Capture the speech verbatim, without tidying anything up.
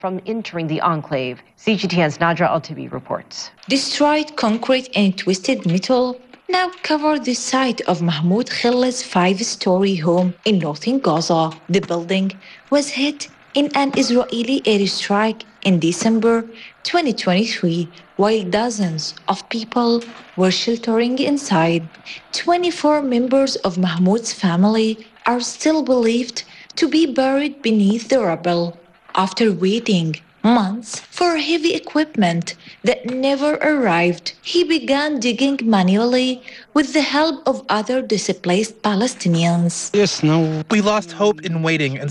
from entering the enclave. C G T N's Nadra Al-Tibi reports. Destroyed concrete and twisted metal now cover the site of Mahmoud Khil's five-story home in northern Gaza. The building was hit in an Israeli airstrike in December twenty twenty-three, while dozens of people were sheltering inside. twenty-four members of Mahmoud's family are still believed to be buried beneath the rubble after waiting months for heavy equipment that never arrived. He began digging manually with the help of other displaced Palestinians. Yes, no. We lost hope in waiting and